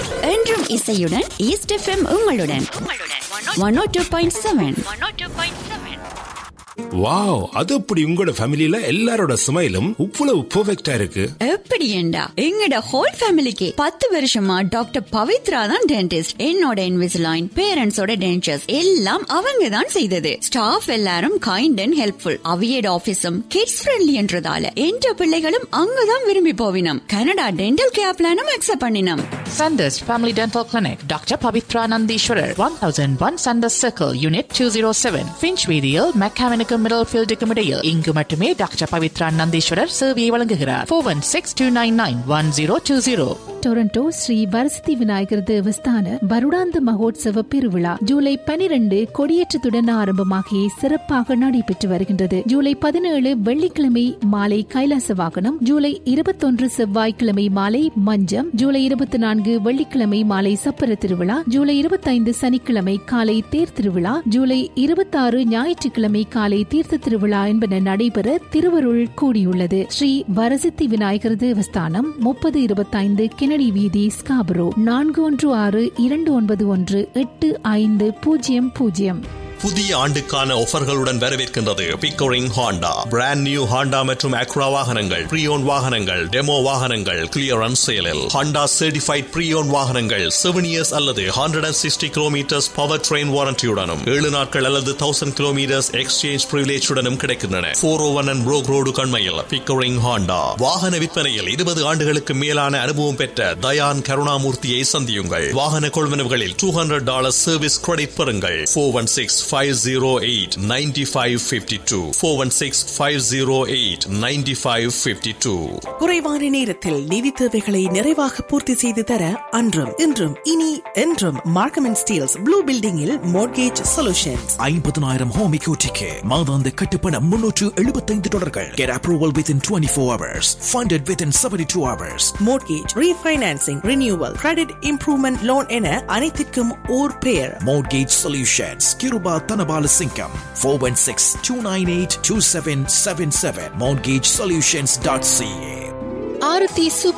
என்றும் இசையுடன் east FM உங்களுடன் 102.7. வாவ், அது அப்படி உங்களோட ஃபேமிலில எல்லாரோட ஸ்மைலும் இவ்வளவு பெர்ஃபெக்ட்டா இருக்கு. எப்படி ஏண்டா எங்கட ஹோல் ஃபேமிலிக்கு 10 வருஷமா டாக்டர் பவித்ரா தான் டென்டிஸ்ட். என்னோட இன்விசிலைன், பேரண்ட்ஸோட டென்டர்ஸ் எல்லாம் அவங்க தான் செய்தது. ஸ்டாஃப் எல்லாரும் kind and helpful. அவியட் ஆபீஸும் kids friendly என்றதால என்ற பிள்ளைகளும் அங்கதான் விரும்பி போவினம். கனடா டென்டல் கேர் பிளானும் அக்செப்ட் பண்ணினோம். Sanders Family Dental Clinic, Dr. Pavitra Nandishwarar, 1001 Sanders Circle, Unit 207, Finchweedial, Mechanical Middlefield Decomedial. இங்கு மட்டுமே டாக்டர் பவித்ரா நந்தீஸ்வரர் சேவையை வழங்குகிறார். 416-299-1020. ಟೊರೊಂಟೊ ಶ್ರೀ ವರಸತಿ விநாயகர் தேவஸ்தான வருடாந்த மகோத்சவ பெருவிழா ஜூலை 12 கொடியேற்றத்துடன் ஆரம்பமாகி சிறப்பாக நடைபெற்று வருகின்றது. ஜூலை 17 வெள்ளிக்கிழமை மாலை கைலாச வாகனம், ஜூலை 21 செவ்வாய்க்கிழமை மாலை மஞ்சம், ஜூலை 24 வெள்ளிக்கிழமை மாலை சப்பர திருவிழா, ஜூலை 25 சனிக்கிழமை காலை தேர் திருவிழா, ஜூலை 26 ஞாயிற்றுக்கிழமை காலை தீர்த்த திருவிழா என்பன நடைபெற திருவருள் கூடியுள்ளது. ஸ்ரீ வரசத்தி விநாயகர் தேவஸ்தானம் 3025 கெனடி வீதி, ஸ்காபரோ. 4162918500. புதிய ஆண்டுக்கான ஆஃபர்களுடன் வரவேற்கின்றது Pickering Honda. Brand new Honda மற்றும் அக்ரா வாகனங்கள், ப்ரீயோன் வாகனங்கள், டெமோ வாகனங்கள் கிளியரன்ஸ் சேலில். ஹாண்டா சர்டிஃபைட் ப்ரீயோன் வாகனங்கள் 7 years அல்லது 160 kilometers பவர் ட்ரெயின் வாரண்டியுடனும் 7 நாட்கள் அல்லது 1000 kilometers எக்ஸ்சேஞ்ச் பிரிவிலேஜுடனும் கிடைக்கின்றன. 401 and Brook Road கண்மையில் Pickering Honda. வாகன விற்பனையில் 20 ஆண்டுகளுக்கு மேலான அனுபவம் பெற்ற தயான் கருணாமூர்த்தியை சந்தியுங்கள். வாகன கொள்வனவுகளில் $200 சர்வீஸ் கிரெடிட் பெறுங்கள். 416-508-9552. 416-508-9552. குறைவான நேரத்தில் நிதி தேவைகளை நிறைவாக பூர்த்தி செய்து தர அன்றும் இன்றும் இனி என்றும் மார்க்கம் அண்ட் ஸ்டீல்ஸ் ப்ளூ பில்டிங்கில் மோர்ட்கேஜ் சொல்யூஷன்ஸ். 50,000 ஹோம் எக்யூட்டிக்கு மாதாந்த கட்டுப்பணம் $375. Get approval within 24 hours. Funded within 72 hours. மோர்ட்கேஜ் refinancing, renewal, credit improvement loan என அனைத்திற்கும் ஓர் பெயர். Mortgage Solutions. Kiruba Tanabala Singham. 416-298-2777. MortgageSolutions.ca. ஆரத்தி